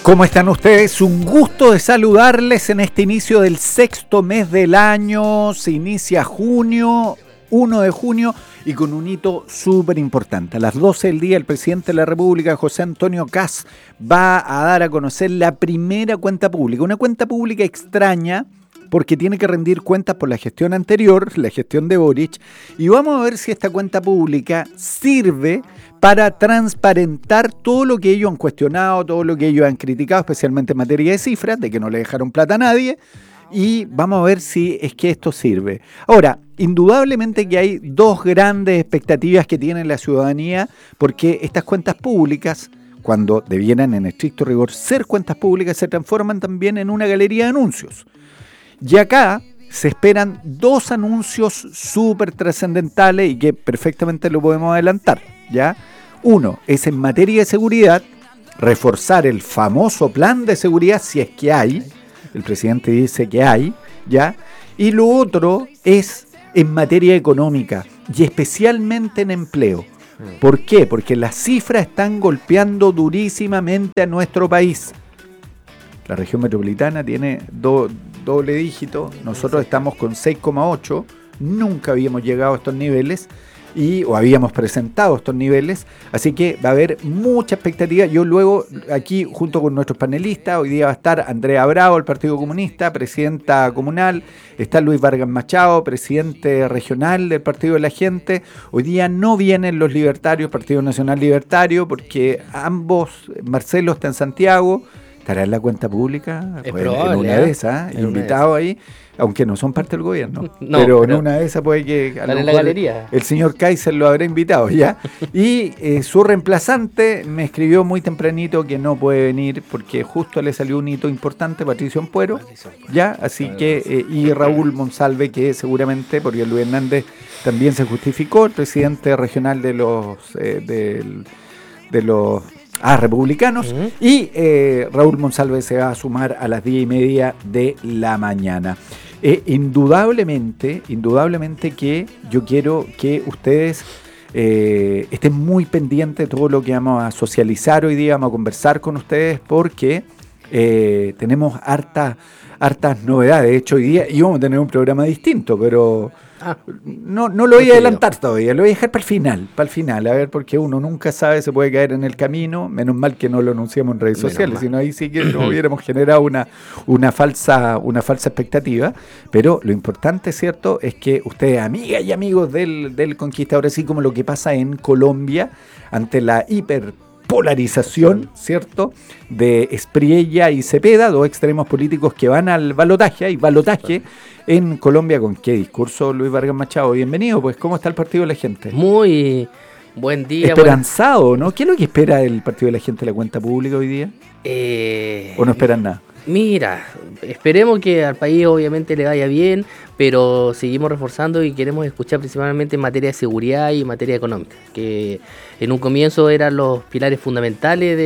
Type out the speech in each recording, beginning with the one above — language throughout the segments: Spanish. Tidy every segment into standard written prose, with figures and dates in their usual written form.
¿Cómo están ustedes? Un gusto de saludarles en este inicio del sexto mes del año. Se inicia junio, 1 de junio, y con un hito súper importante. A las 12 del día, el presidente de la República, José Antonio Kast, va a dar a conocer la primera cuenta pública. Una cuenta pública extraña, porque tiene que rendir cuentas por la gestión anterior, la gestión de Boric, y vamos a ver si esta cuenta pública sirve para transparentar todo lo que ellos han cuestionado, todo lo que ellos han criticado, especialmente en materia de cifras, de que no le dejaron plata a nadie, y vamos a ver si es que esto sirve. Ahora, indudablemente que hay dos grandes expectativas que tiene la ciudadanía, porque estas cuentas públicas, cuando debieran en estricto rigor ser cuentas públicas, se transforman también en una galería de anuncios. Y acá se esperan dos anuncios súper trascendentales y que perfectamente lo podemos adelantar, ¿ya? Uno es en materia de seguridad, reforzar el famoso plan de seguridad, si es que hay, el presidente dice que hay, ¿ya? Y lo otro es en materia económica y especialmente en empleo. ¿Por qué? Porque las cifras están golpeando durísimamente a nuestro país. La región metropolitana tiene doble dígito, nosotros estamos con 6,8, nunca habíamos llegado a estos niveles o habíamos presentado estos niveles, así que va a haber mucha expectativa. Yo luego aquí junto con nuestros panelistas, hoy día va a estar Andrea Bravo, del Partido Comunista, presidenta comunal, está Luis Vargas Machado, presidente regional del Partido de la Gente. Hoy día no vienen los libertarios, Partido Nacional Libertario, porque ambos, Marcelo está en Santiago. ¿Estará en la cuenta pública? Es pues probable, en una de esas, invitado ahí, aunque no son parte del gobierno. No, pero en una de esas puede que a lo mejor en la galería el señor Kaiser lo habrá invitado ya. Y su reemplazante me escribió muy tempranito que no puede venir porque justo le salió un hito importante, Patricio Ampuero, ya, así que, y Raúl Monsalve, que seguramente, porque Luis Hernández también se justificó, el presidente regional de los republicanos, y Raúl Monsalve se va a sumar a las 10:30 de la mañana. Indudablemente que yo quiero que ustedes estén muy pendientes de todo lo que vamos a socializar hoy día, vamos a conversar con ustedes, porque tenemos hartas novedades. De hecho, hoy día íbamos a tener un programa distinto, pero no lo voy a adelantar todavía, lo voy a dejar para el final, a ver, porque uno nunca sabe, se puede caer en el camino, menos mal que no lo anunciamos en redes sociales, sino ahí sí que no hubiéramos generado una falsa expectativa. Pero lo importante, ¿cierto?, es que ustedes, amigas y amigos del Conquistador, así como lo que pasa en Colombia ante la hiperpolarización, ¿cierto?, de Espriella y Cepeda, dos extremos políticos que van al balotaje. Hay balotaje en Colombia. ¿Con qué discurso, Luis Vargas Machado? Bienvenido, pues, ¿cómo está el Partido de la Gente? Muy buen día. Esperanzado, ¿no? ¿Qué es lo que espera el Partido de la Gente de la cuenta pública hoy día? ¿O no esperan nada? Mira, esperemos que al país obviamente le vaya bien, pero seguimos reforzando y queremos escuchar principalmente en materia de seguridad y en materia económica, que en un comienzo eran los pilares fundamentales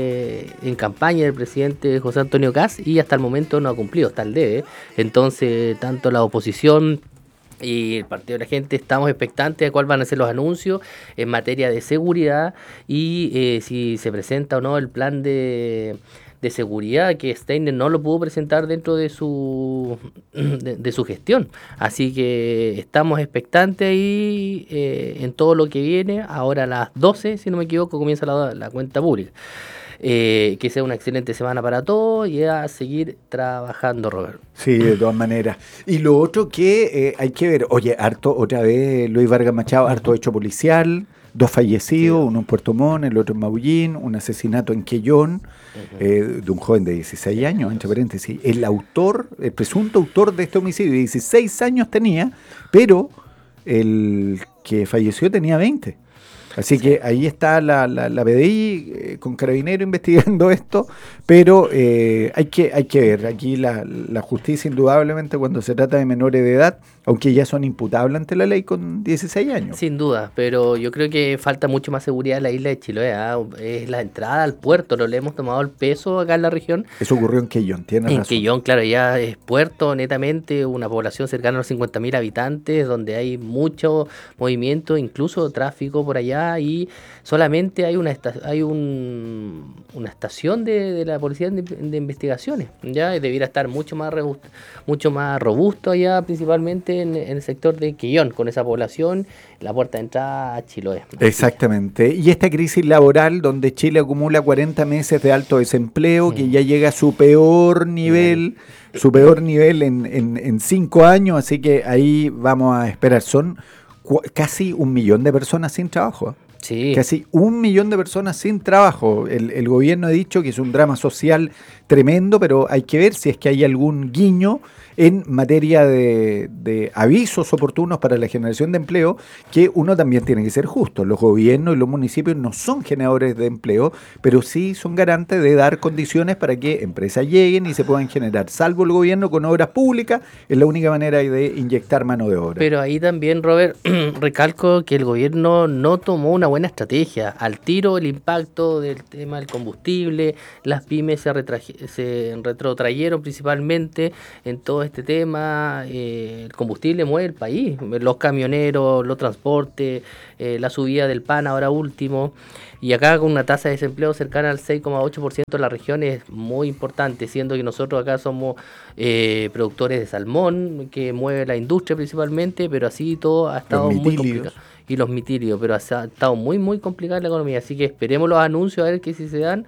en campaña del presidente José Antonio Kast, y hasta el momento no ha cumplido, está al debe. Entonces, tanto la oposición y el Partido de la Gente estamos expectantes de cuáles van a ser los anuncios en materia de seguridad y si se presenta o no el plan de seguridad, que Steiner no lo pudo presentar dentro de su gestión. Así que estamos expectantes ahí en todo lo que viene. Ahora a las 12, si no me equivoco, comienza la cuenta pública. Que sea una excelente semana para todos y a seguir trabajando, Roberto. Sí, de todas maneras. Y lo otro que hay que ver, oye, harto, otra vez Luis Vargas Machado, harto hecho policial, 2 fallecidos, uno en Puerto Montt, el otro en Maullín, un asesinato en Quellón, de un joven de 16 años, entre paréntesis. El presunto autor de este homicidio, 16 años tenía, pero el que falleció tenía 20. Así que ahí está la PDI con Carabineros investigando esto, pero hay que ver. Aquí la justicia, indudablemente, cuando se trata de menores de edad, aunque ya son imputables ante la ley con 16 años. Sin duda, pero yo creo que falta mucho más seguridad en la isla de Chiloé. Es la entrada al puerto, no le hemos tomado el peso acá en la región. Eso ocurrió en Quellón, tienes razón. En Quellón, claro, ya es puerto netamente, una población cercana a los 50.000 habitantes, donde hay mucho movimiento, incluso tráfico por allá, y solamente hay un una estación de la Policía de Investigaciones, ya debiera estar mucho más robusto allá, principalmente en el sector de Quillón, con esa población, la puerta de entrada a Chiloé. Exactamente. Y esta crisis laboral donde Chile acumula 40 meses de alto desempleo, que ya llega a su peor nivel en 5 años, así que ahí vamos a esperar. Son casi 1 millón de personas sin trabajo. Sí. Casi 1 millón de personas sin trabajo. El gobierno ha dicho que es un drama social tremendo, pero hay que ver si es que hay algún guiño en materia de avisos oportunos para la generación de empleo, que uno también tiene que ser justo. Los gobiernos y los municipios no son generadores de empleo, pero sí son garantes de dar condiciones para que empresas lleguen y se puedan generar. Salvo el gobierno con obras públicas, es la única manera de inyectar mano de obra. Pero ahí también, Robert, recalco que el gobierno no tomó una buena estrategia. Al tiro el impacto del tema del combustible, las pymes se retrotrayeron principalmente en todo este tema. El combustible mueve el país, los camioneros, los transportes, la subida del pan ahora último, y acá con una tasa de desempleo cercana al 6,8% en la región es muy importante, siendo que nosotros acá somos productores de salmón, que mueve la industria principalmente, pero así todo ha estado muy complicado. Y los mitilios, pero ha estado muy complicada la economía, así que esperemos los anuncios a ver que si se dan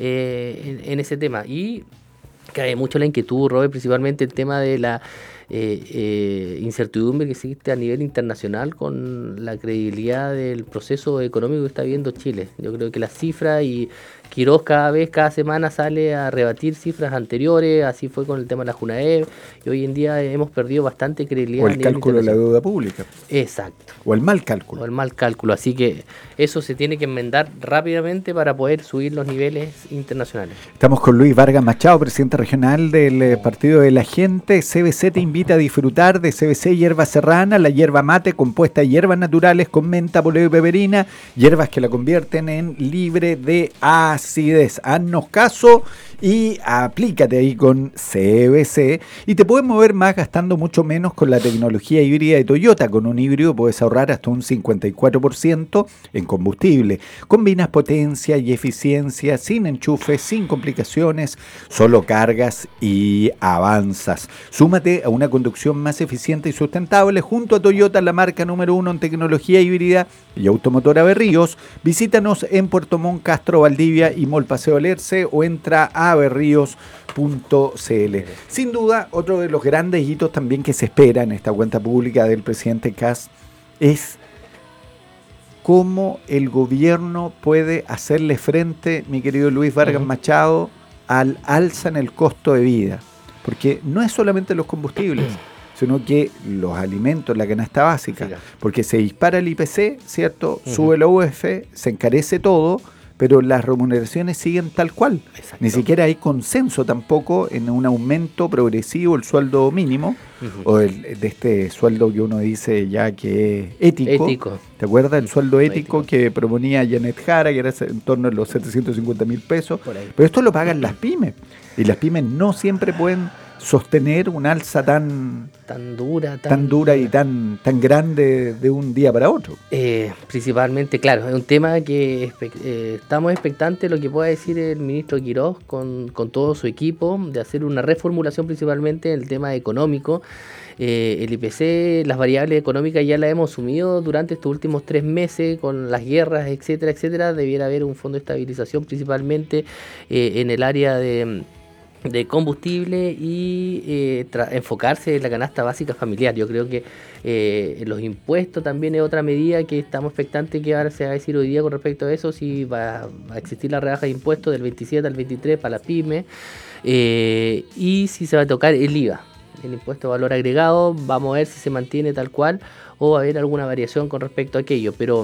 en ese tema. Y cae mucho la inquietud, Robert, principalmente el tema de la incertidumbre que existe a nivel internacional con la credibilidad del proceso económico que está viviendo Chile. Yo creo que las cifras, y Quirós cada semana sale a rebatir cifras anteriores, así fue con el tema de la Junaev, y hoy en día hemos perdido bastante credibilidad. O el cálculo de la deuda pública. Exacto. O el mal cálculo. Así que eso se tiene que enmendar rápidamente para poder subir los niveles internacionales. Estamos con Luis Vargas Machado, presidente regional del Partido de la Gente. CBC te invita a disfrutar de CBC Hierba Serrana, la hierba mate compuesta de hierbas naturales con menta, poleo y peperina, hierbas que la convierten en libre de acidez. Haznos caso y aplícate ahí con CBC y te puedes mover más gastando mucho menos con la tecnología híbrida de Toyota. Con un híbrido puedes ahorrar hasta un 54% en combustible. Combinas potencia y eficiencia sin enchufes, sin complicaciones, solo cargas y avanzas. Súmate a una conducción más eficiente y sustentable junto a Toyota, la marca número 1 en tecnología híbrida y automotora Berríos. Visítanos en Puerto Montt, Castro, Valdivia y Mall Paseo Alerce, o entra a berríos.cl. Sin duda, otro de los grandes hitos también que se espera en esta cuenta pública del presidente Kast es cómo el gobierno puede hacerle frente, mi querido Luis Vargas Machado, al alza en el costo de vida. Porque no es solamente los combustibles, sino que los alimentos, la canasta básica. Porque se dispara el IPC, ¿cierto? Sube la UF, se encarece todo, pero las remuneraciones siguen tal cual. Exacto. Ni siquiera hay consenso tampoco en un aumento progresivo del sueldo mínimo, o de este sueldo que uno dice ya que es ético. ¿Te acuerdas? El sueldo ético que proponía Janet Jara, que era en torno a los 750.000 pesos. Pero esto lo pagan las pymes, y las pymes no siempre pueden sostener un alza tan dura y tan grande de un día para otro. Principalmente, claro, es un tema que estamos expectantes de lo que pueda decir el ministro Quirós con todo su equipo, de hacer una reformulación principalmente en el tema económico. El IPC, las variables económicas ya las hemos asumido durante estos últimos 3 meses con las guerras, etcétera. Debiera haber un fondo de estabilización principalmente en el área de combustible y enfocarse en la canasta básica familiar. Yo creo que los impuestos también es otra medida que estamos expectantes que ahora se va a decir hoy día con respecto a eso, si va a existir la rebaja de impuestos del 27 al 23 para la pyme, y si se va a tocar el IVA, el impuesto de valor agregado. Vamos a ver si se mantiene tal cual o va a haber alguna variación con respecto a aquello, pero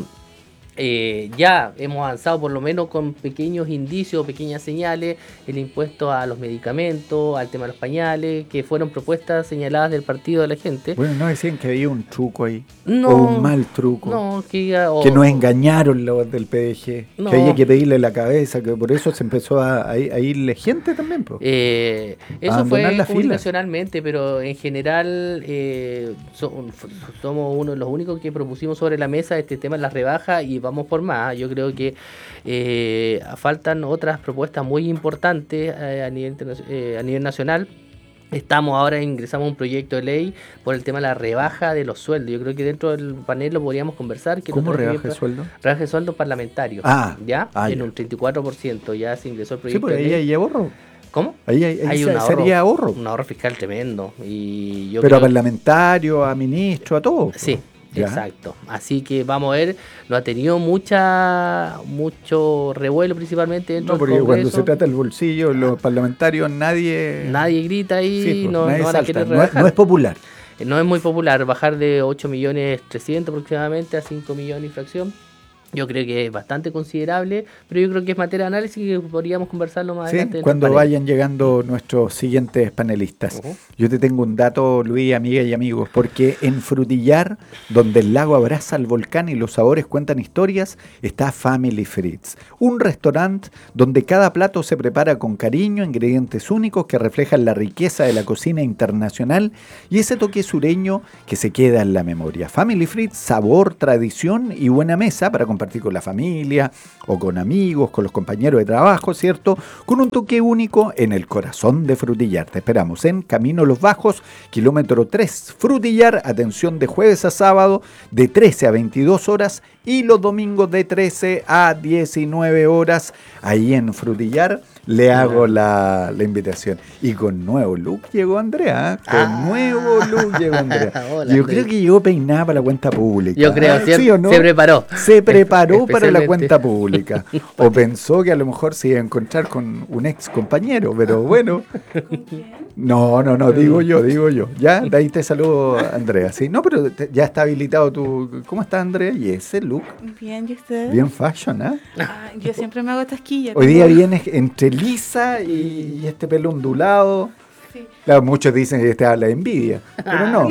ya hemos avanzado por lo menos con pequeños indicios, pequeñas señales, el impuesto a los medicamentos, al tema de los pañales, que fueron propuestas señaladas del Partido de la Gente. Bueno, ¿no decían que había un truco ahí? No, o un mal truco. No, que nos engañaron los del PDG, no, que había que pedirle la cabeza, que por eso se empezó a irle gente también. Eso fue comunicacionalmente, pero en general somos uno de los únicos que propusimos sobre la mesa este tema de las rebajas, y vamos por más. Yo creo que faltan otras propuestas muy importantes a nivel nacional. Ingresamos un proyecto de ley por el tema de la rebaja de los sueldos. Yo creo que dentro del panel lo podríamos conversar. ¿Cómo rebaja de sueldo? Rebaja de sueldo parlamentario. ¿Ya? En un 34%. Ya se ingresó el proyecto de ley. Sí, pues ahí hay ahorro. ¿Cómo? Ahí sería ahorro. Un ahorro fiscal tremendo. Pero a parlamentario, a ministro, a todo. Sí. ¿Ya? Exacto, así que vamos a ver, no ha tenido mucho revuelo principalmente dentro del Congreso. Cuando se trata del bolsillo, los parlamentarios, nadie grita ahí, sí, no van salta. A querer rebajar. No es popular. No es muy popular bajar de 8.300.000 aproximadamente a 5 millones y fracción. Yo creo que es bastante considerable, pero yo creo que es materia de análisis y que podríamos conversarlo más adelante. Cuando vayan llegando nuestros siguientes panelistas. Yo te tengo un dato, Luis, amigas y amigos, porque en Frutillar, donde el lago abraza al volcán y los sabores cuentan historias, está Family Fritz, un restaurante donde cada plato se prepara con cariño, ingredientes únicos que reflejan la riqueza de la cocina internacional y ese toque sureño que se queda en la memoria. Family Fritz, sabor, tradición y buena mesa para compartir con la familia o con amigos, con los compañeros de trabajo, ¿cierto? Con un toque único en el corazón de Frutillar. Te esperamos en Camino Los Bajos, kilómetro 3, Frutillar, atención de jueves a sábado de 13 a 22 horas y los domingos de 13 a 19 horas. Ahí en Frutillar le hago la invitación. Y con nuevo look llegó Andrea. Nuevo look llegó Andrea. Hola, yo creo que llegó peinada para la cuenta pública. Yo creo, ¿sí o no? Se preparó. Se preparó para la cuenta pública. O pensó que a lo mejor se iba a encontrar con un ex compañero, pero bueno. No, digo yo. Ya, de ahí te saludo, Andrea. ¿Sí? No, pero ya está habilitado tu... ¿Cómo está, Andrea? ¿Y ese look? Bien, ¿y usted? Bien fashion, ¿eh? Yo siempre me hago tasquilla. Hoy día vienes entre lisa y este pelo ondulado. Sí. Claro, muchos dicen que te habla de envidia, pero no.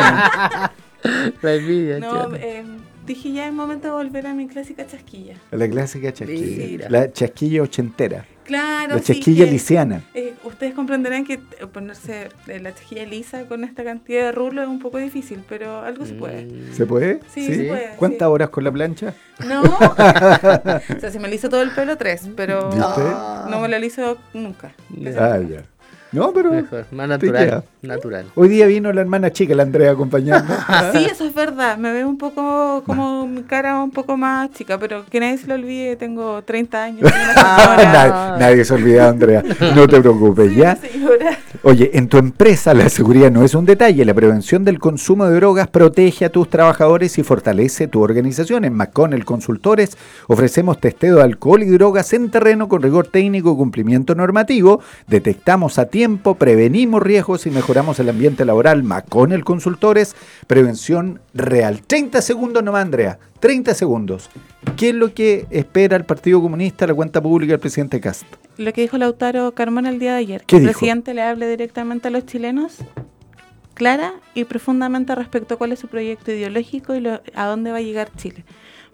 La envidia, dije ya es momento de volver a mi clásica chasquilla. La clásica chasquilla. Mira. La chasquilla ochentera. Claro, la chasquilla lisiana. Ustedes comprenderán que ponerse la chasquilla lisa con esta cantidad de rulos es un poco difícil, pero algo se puede. ¿Se puede? Sí, se puede. ¿Cuántas horas con la plancha? No, o sea, si me liso todo el pelo, 3, pero no me lo liso nunca. Ya. No, pero mejor, más natural. Hoy día vino la hermana chica, la Andrea, acompañando. Sí, eso es verdad. Me veo un poco como mi cara un poco más chica, pero que nadie se lo olvide, tengo 30 años. Nadie se olvida, Andrea. No te preocupes, sí, ¿ya? Señora. Oye, en tu empresa la seguridad no es un detalle. La prevención del consumo de drogas protege a tus trabajadores y fortalece tu organización. En McConnell Consultores ofrecemos testeo de alcohol y drogas en terreno con rigor técnico y cumplimiento normativo. Detectamos a tiempo, prevenimos riesgos y mejoramos el ambiente laboral. McConnell Consultores, prevención real. 30 segundos nomás, Andrea. 30 segundos. ¿Qué es lo que espera el Partido Comunista, la cuenta pública del presidente Castro? Lo que dijo Lautaro Carmona el día de ayer. Que el presidente le hable directamente a los chilenos, clara y profundamente respecto a cuál es su proyecto ideológico y a dónde va a llegar Chile.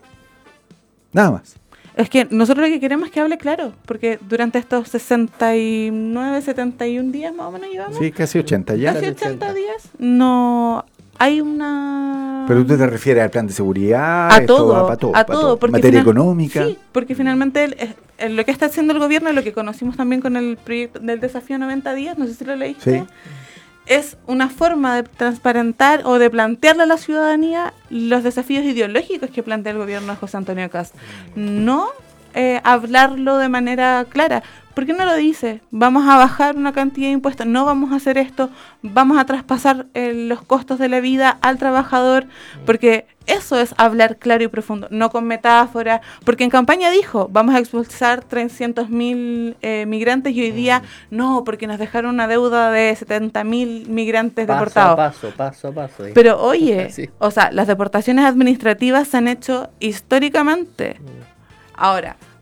Nada más. Es que nosotros lo que queremos es que hable claro, porque durante estos 69, 71 días más o menos llevamos. Sí, casi 80 ya. Casi 80 días. No hay una... Pero tú te refieres al plan de seguridad, a todo. Materia económica. Sí, porque finalmente lo que está haciendo el gobierno, lo que conocimos también con el proyecto del desafío 90 días, no sé si lo leíste, es una forma de transparentar o de plantearle a la ciudadanía los desafíos ideológicos que plantea el gobierno de José Antonio Kast. No hablarlo de manera clara. ¿Por qué no lo dice? Vamos a bajar una cantidad de impuestos, no vamos a hacer esto, vamos a traspasar los costos de la vida al trabajador, porque eso es hablar claro y profundo, no con metáfora, porque en campaña dijo, vamos a expulsar 300.000 migrantes y hoy día no, porque nos dejaron una deuda de 70.000 migrantes deportados. Paso a paso. Pero oye, sí. O sea, las deportaciones administrativas se han hecho históricamente. Ahora,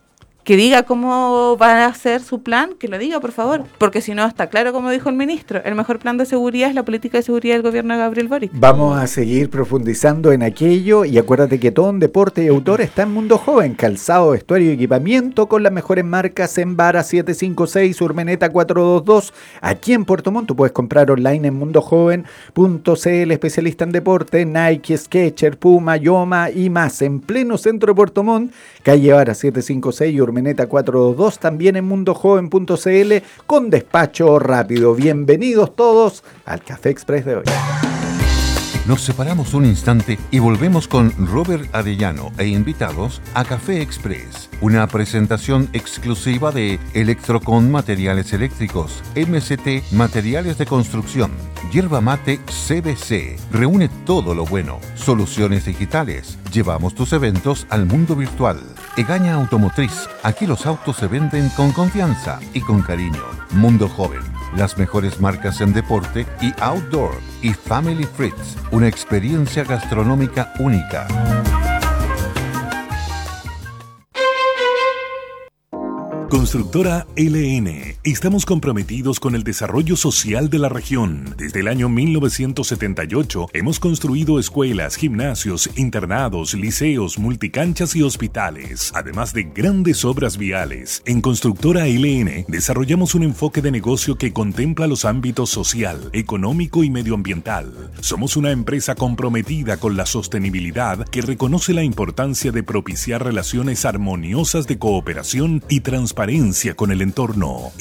que diga cómo va a hacer su plan, que lo diga, por favor, porque si no está claro, como dijo el ministro, el mejor plan de seguridad es la política de seguridad del gobierno de Gabriel Boric. Vamos a seguir profundizando en aquello y acuérdate que todo en deporte y autor está en Mundo Joven, calzado, vestuario y equipamiento con las mejores marcas en Vara 756, Urmeneta 422, aquí en Puerto Montt. Tú puedes comprar online en mundojoven.cl, especialista en deporte, Nike, Skechers, Puma, Yoma y más, en pleno centro de Puerto Montt, calle Vara 756 y Urmeneta 422, también en mundojoven.cl con despacho rápido. Bienvenidos todos al Café Express de hoy. Nos separamos un instante y volvemos con Robert Arellano e invitados a Café Express, una presentación exclusiva de Electrocon Materiales Eléctricos, MCT Materiales de Construcción, Yerba Mate CBC. Reúne todo lo bueno. Soluciones digitales. Llevamos tus eventos al mundo virtual. Egaña Automotriz. Aquí los autos se venden con confianza y con cariño. Mundo Joven. Las mejores marcas en deporte y outdoor. Y Family Fritz. Una experiencia gastronómica única. Constructora LN. Estamos comprometidos con el desarrollo social de la región. Desde el año 1978 hemos construido escuelas, gimnasios, internados, liceos, multicanchas y hospitales, además de grandes obras viales. En Constructora LN desarrollamos un enfoque de negocio que contempla los ámbitos social, económico y medioambiental. Somos una empresa comprometida con la sostenibilidad que reconoce la importancia de propiciar relaciones armoniosas de cooperación y transparencia con el entorno.